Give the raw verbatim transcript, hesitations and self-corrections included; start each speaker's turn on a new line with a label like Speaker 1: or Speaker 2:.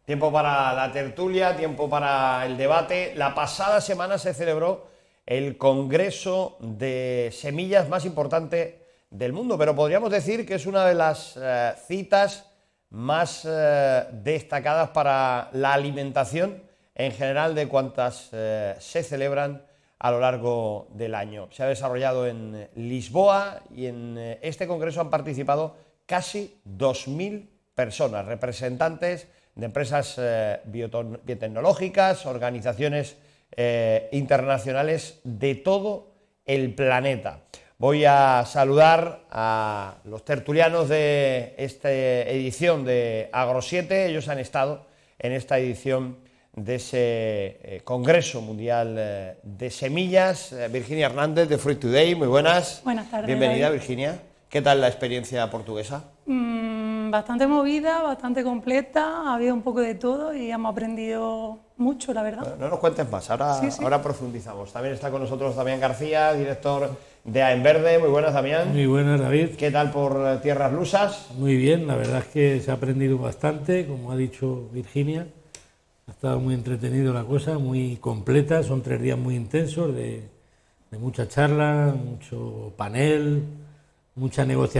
Speaker 1: Tiempo para la tertulia, tiempo para el debate. La pasada semana se celebró el congreso de semillas más importante del mundo, pero podríamos decir que es una de las eh, citas más eh, destacadas para la alimentación en general de cuantas eh, se celebran a lo largo del año. Se ha desarrollado en Lisboa y en eh, este congreso han participado casi dos mil personas, representantes de empresas eh, biotecnológicas, organizaciones eh, internacionales de todo el planeta. Voy a saludar a los tertulianos de esta edición de Agro siete. Ellos han estado en esta edición de ese eh, Congreso Mundial eh, de Semillas. Eh, Virginia Hernández de Fruit Today, muy buenas.
Speaker 2: Buenas tardes.
Speaker 1: Bienvenida,
Speaker 2: David.
Speaker 1: Virginia. ¿Qué tal la experiencia portuguesa?
Speaker 2: Mm, bastante movida, bastante completa, ha habido un poco de todo y hemos aprendido mucho, la verdad.
Speaker 1: Bueno, no nos cuentes más, ahora,
Speaker 2: sí, sí.
Speaker 1: ahora profundizamos. También está con nosotros Damián García, director de A en Verde. Muy buenas, Damián.
Speaker 3: Muy buenas, David.
Speaker 1: ¿Qué tal por tierras lusas?
Speaker 3: Muy bien, la verdad es que se ha aprendido bastante, como ha dicho Virginia. Ha estado muy entretenido la cosa, muy completa, son tres días muy intensos de, de mucha charla, mucho panel, mucha negociación.